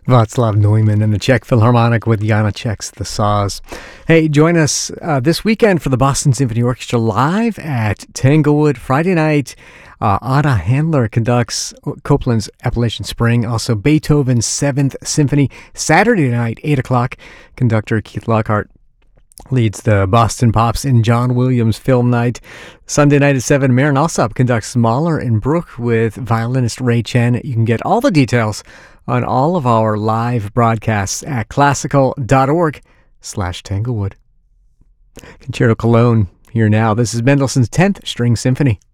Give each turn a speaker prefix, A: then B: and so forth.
A: Václav Neumann and the Czech Philharmonic with Janacek's The Saws. Hey, join us this weekend for the Boston Symphony Orchestra live at Tanglewood Friday night. Anna Handler conducts Copland's Appalachian Spring, also Beethoven's 7th Symphony. Saturday night, 8 o'clock, conductor Keith Lockhart leads the Boston Pops in John Williams Film Night. Sunday night at 7, Marin Alsop conducts Mahler and Bruch with violinist Ray Chen. You can get all the details on all of our live broadcasts at classical.org/Tanglewood. Concerto Cologne here now. This is Mendelssohn's 10th String Symphony.